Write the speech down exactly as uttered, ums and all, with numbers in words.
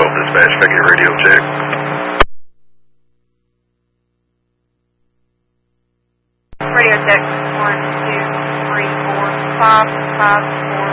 Gulf Dispatch, if I get a radio check. Radio check, one, two, three, four, five, five, four.